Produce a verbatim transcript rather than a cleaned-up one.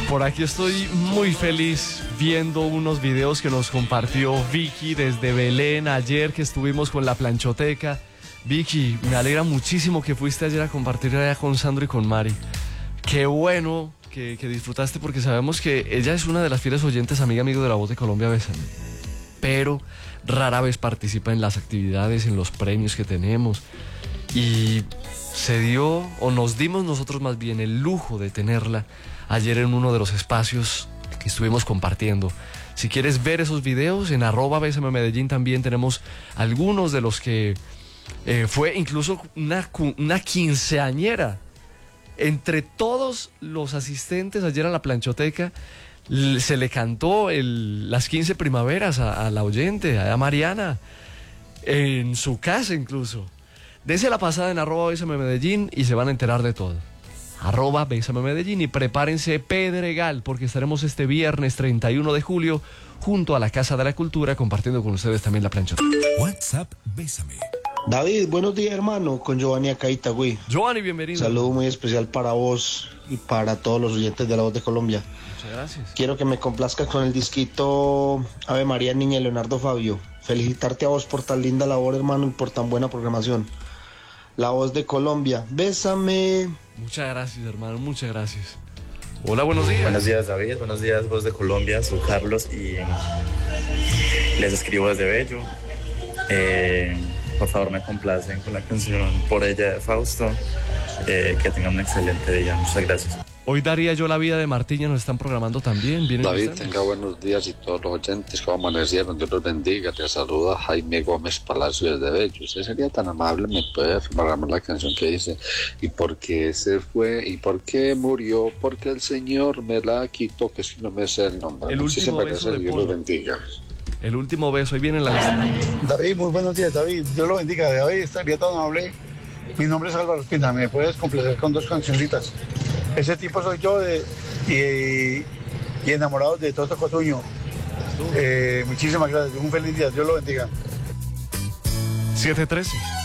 Por aquí estoy muy feliz viendo unos videos que nos compartió Vicky desde Belén ayer que estuvimos con la planchoteca. Vicky, me alegra muchísimo que fuiste ayer a compartir allá con Sandro y con Mari. Qué bueno que, que disfrutaste, porque sabemos que ella es una de las fieles oyentes, amiga, amigo de La Voz de Colombia, Bésame. Pero rara vez participa en las actividades, en los premios que tenemos. Y se dio, o nos dimos nosotros más bien, el lujo de tenerla ayer en uno de los espacios que estuvimos compartiendo. Si quieres ver esos videos, en arroba Bésame Medellín también tenemos algunos de los que eh, fue incluso una, una quinceañera. Entre todos los asistentes ayer a la planchoteca, se le cantó el, las quince primaveras a, a la oyente, a Mariana, en su casa incluso. Dese la pasada en arroba Bésame Medellín y se van a enterar de todo. Arroba Bésame Medellín, y prepárense Pedregal, porque estaremos este viernes treinta y uno de julio junto a la Casa de la Cultura compartiendo con ustedes también la plancha. WhatsApp Bésame. David, buenos días, hermano, con Giovanni acá Itagüí. Giovanni, bienvenido. Saludo muy especial para vos y para todos los oyentes de La Voz de Colombia. Muchas gracias. Quiero que me complazcas con el disquito Ave María Niña Leonardo Fabio. Felicitarte a vos por tan linda labor, hermano, y por tan buena programación. La Voz de Colombia, bésame. Muchas gracias, hermano, muchas gracias. Hola, buenos días. Buenos días, David. Buenos días, Voz de Colombia. Soy Carlos y les escribo desde Bello. Eh, por favor, me complacen con la canción Por ella de Fausto. Eh, que tengan un excelente día. Muchas gracias. Hoy daría yo la vida de Martiña, nos están programando también. David, tenga buenos días, y todos los oyentes que amanecieron, Dios los bendiga. Te saluda Jaime Gómez Palacio desde Bello. Usted sería tan amable, me puede programar la canción que dice ¿y por qué se fue? ¿Y por qué murió? Porque el Señor me la quitó, que si no me sé el nombre. El último beso gracias, de Dios Polo. los bendiga. El último beso, ahí viene la lista. David, muy buenos días, David. Dios lo bendiga. David, estaría tan amable. Mi nombre es Álvaro Espina, ¿me puedes complacer con dos cancioncitas? Ese tipo soy yo, de, y, y enamorado de Toto Cotuño. Eh, muchísimas gracias, un feliz día, Dios lo bendiga. siete trece.